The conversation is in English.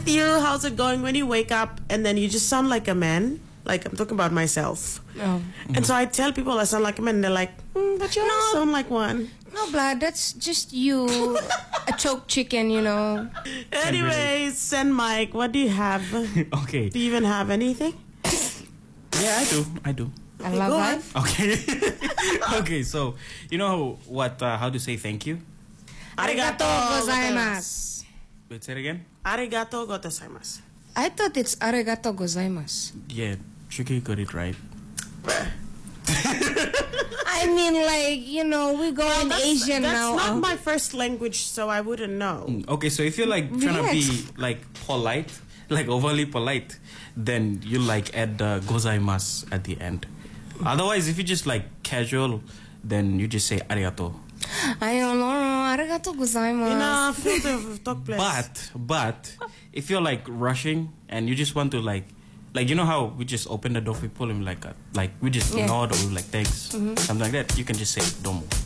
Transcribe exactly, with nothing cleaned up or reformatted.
with you? How's it going? When you wake up and then you just sound like a man. Like, I'm talking about myself. Oh. And so I tell people I sound like a man, and they're like, mm, but you No. don't sound like one. No, blood, that's just you. A choke chicken, you know. Anyways, send Mike, what do you have? Okay. Do you even have anything? Yeah, I do. I do. I love go that. Okay. Okay, so you know what? Uh, how to say thank you? Arigato gozaimasu. Wait, say it again. Arigato gozaimasu. I thought it's arigato gozaimasu. Yeah, Shuki got it right. I mean, like, you know, we go in That's, Asian that's now. not uh, my first language, so I wouldn't know. Okay, so if you're like trying to be Relax. like polite, like overly polite, then you like add the gozaimasu at the end. Otherwise, if you just like casual, then you just say arigato. I don't know. Arigato gozaimasu. Enough to talk place. But but if you're like rushing and you just want to like like you know how we just open the door, we pull him like a, like we just Yeah. nod or like thanks, something like that. You can just say domo.